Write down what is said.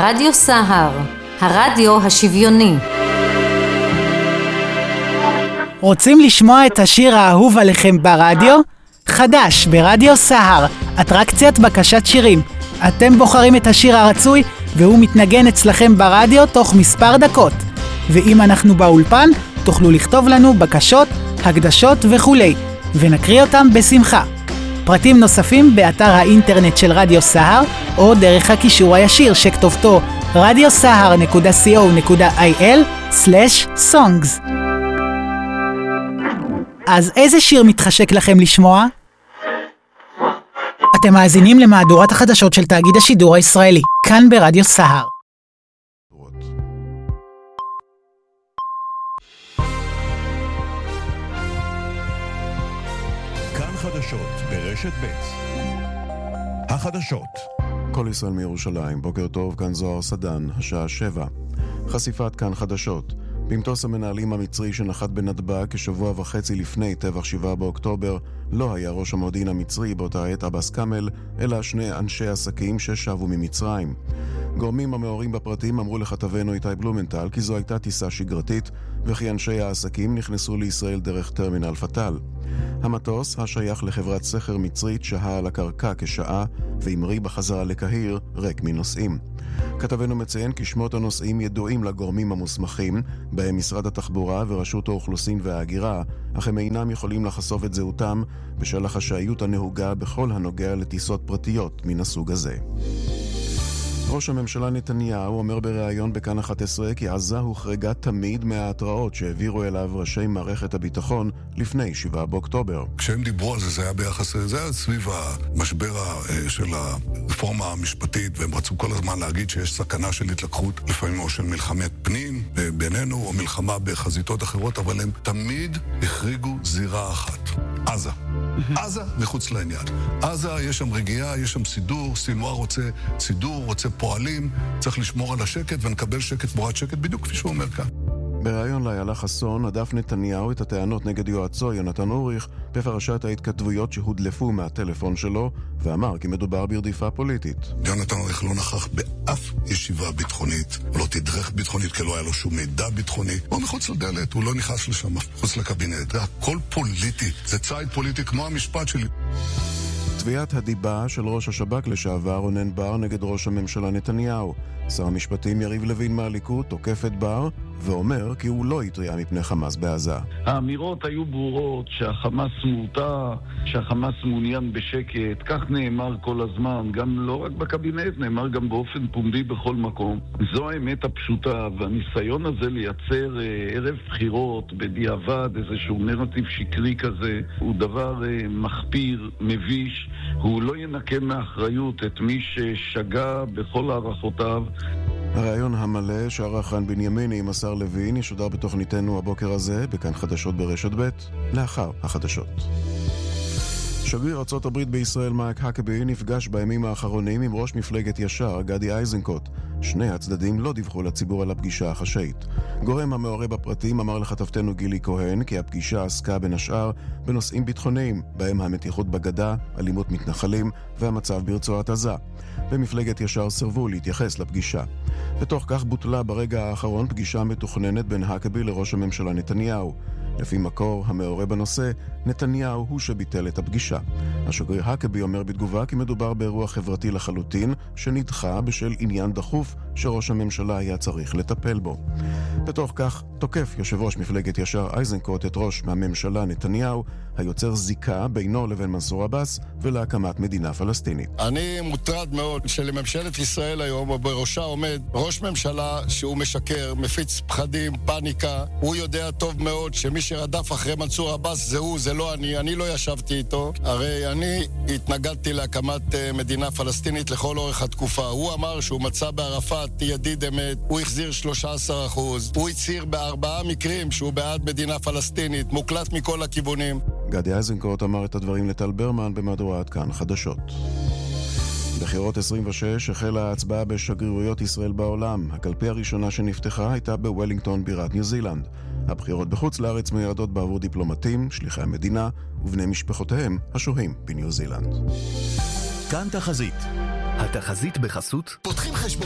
רדיו סהר, הרדיו השוויוני. רוצים לשמוע את השיר האהוב עליכם ברדיו? חדש ברדיו סהר, אטרקציית בקשת שירים. אתם בוחרים את השיר הרצוי והוא מתנגן אצלכם ברדיו תוך מספר דקות. ואם אנחנו באולפן, תוכלו לכתוב לנו בקשות, הקדשות וכולי, ונקריא אותם בשמחה. פרטים נוספים באתר האינטרנט של רדיו סהר, או דרך הקישור הישיר שכתובתו radiosahar.co.il/songs. אז איזה שיר מתחשק לכם לשמוע? אתם מאזינים למהדורת החדשות של תאגיד השידור הישראלי, כאן ברדיו סהר. כאן חדשות ברשת ב'. החדשות. כל ישראל מירושלים, בוקר טוב, כאן זוהר סדן, השעה 7. חשיפת כאן חדשות. במטוס המנהלים המצרי שנחת בנתב"ג כשבוע וחצי לפני טבח 7 באוקטובר, לא היה ראש המודיעין המצרי באותה עת אבס קאמל, אלא שני אנשי עסקים ששבו ממצרים. גורמים המעורים בפרטים אמרו לכתבנו איתי בלומנטל כי זו הייתה טיסה שגרתית, וכי אנשי העסקים נכנסו לישראל דרך טרמינל פטל. המטוס, השייך לחברת סחר מצרית, שהה על הקרקע כשעה, והמריא בחזרה לקהיר ריק מנוסעים. כתבנו מציין כי שמות הנוסעים ידועים לגורמים המוסמכים, בהם משרד התחבורה ורשות האוכלוסין וההגירה, אך הם אינם יכולים לחשוף את זהותם בשל החשאיות הנהוגה בכל הנוגע לטיסות פרטיות מן הסוג הזה. ראש הממשלה נתניהו אומר בריאיון בכאן 11 כי עזה הוחרגה תמיד מההתראות שהעבירו אליו ראשי מערכת הביטחון לפני 7 באוקטובר. כשהם דיברו על זה, זה היה ביחס, זה היה סביב המשבר של הרפורמה המשפטית, והם רצו כל הזמן להגיד שיש סכנה של התלקחות, לפעמים או של מלחמת פנים בינינו, או מלחמה בחזיתות אחרות, אבל הם תמיד החריגו זירה אחת, עזה. עזה מחוץ לעניין. עזה, יש שם רגיעה, יש שם סידור, סינואר רוצה סידור, רוצה פועלים, צריך לשמור על השקט ונקבל שקט תמורת שקט, בדיוק כפי שהוא אומר כאן. בריאיון לאיילה חסון הדף נתניהו את הטענות נגד יועצו יונתן אוריך בפרשת ההתכתבויות שהודלפו מהטלפון שלו, ואמר כי מדובר ברדיפה פוליטית. יונתן אוריך לא נכח באף ישיבה ביטחונית, הוא לא תדרך ביטחונית כי לא היה לו שום מידע ביטחוני, הוא מחוץ לדלת, הוא לא נכנס לשם, מחוץ לקבינט, זה הכל פוליטי, זה צייד פוליטי כמו המשפט שלי. תביעת הדיבה של ראש השב"כ לשעבר רונן בר נגד ראש הממשלה נתניהו. שר המשפטים יריב לוין מהליכוד תוקף את בר ואומר כי הוא לא התריע מפני חמאס בעזה. האמירות היו ברורות שהחמאס מורתע, שהחמאס מעוניין בשקט, כך נאמר כל הזמן, גם לא רק בקבינט, נאמר גם באופן פומבי בכל מקום. זו האמת הפשוטה, והניסיון הזה לייצר ערב בחירות בדיעבד איזשהו נרטיב שקרי כזה הוא דבר מחפיר, מביש. הוא לא ינקה מאחריות את מי ששגה בכל הערכותיו. הרעיון המלא שערך רן בנימיני עם השר לוין ישודר בתוכניתנו הבוקר הזה בכאן חדשות ברשת ב' לאחר החדשות. שגריר ארצות הברית בישראל מייק האקבי נפגש בימים האחרונים עם ראש מפלגת ישר גדי איזנקוט. שני הצדדים לא דיווחו לציבור על הפגישה החשאית. גורם המעורה בפרטים אמר לכתבתנו גילי כהן כי הפגישה עסקה בין השאר בנושאים ביטחוניים, בהם המתיחות בגדה, אלימות מתנחלים והמצב ברצועת עזה. במפלגת ישר סרבו להתייחס לפגישה. בתוך כך בוטלה ברגע האחרון פגישה מתוכננת בין האקבי לראש הממשלה נתניהו. לפי מקור המעורה בנושא, נתניהו הוא שביטל את הפגישה. השגריר האקבי אומר בתגובה כי מדובר באירוע חברתי לחלוטין שנדחה בשל עניין דחוף שראש הממשלה היה צריך לטפל בו. בתוך כך תוקף יושב ראש מפלגת ישר איזנקוט את ראש הממשלה נתניהו, היוצר זיקה בינו לבין מנסור עבאס ולהקמת מדינה פלסטינית. אני מוטרד מאוד שלממשלת ישראל היום ובראשה עומד ראש ממשלה שהוא משקר, מפיץ פחדים, פאניקה. הוא יודע טוב מאוד שמי שרדף אחרי מנסור עבאס זה הוא, זה לא אני לא ישבתי איתו. הרי אני התנגדתי להקמת מדינה פלסטינית לכל אורך התקופה. הוא אמר שהוא מצא בערפאת ידיד אמת, הוא החזיר 13%, הוא הצהיר בארבעה מקרים שהוא בעד מדינה פלסטינית, מוקלט מכל הכיוונים. גדי איזנקוט אמר את הדברים לטל ברמן במהדורת כאן חדשות. בחירות 26 החלה ההצבעה בשגרירויות ישראל בעולם. הקלפי הראשונה שנפתחה הייתה בוולינגטון בירת ניו זילנד. הבחירות בחוץ לארץ מיועדות בעבור דיפלומטים, שליחי המדינה ובני משפחותיהם השוהים בניו זילנד. כאן תחזית. התחזית בחסות פותחים חשבון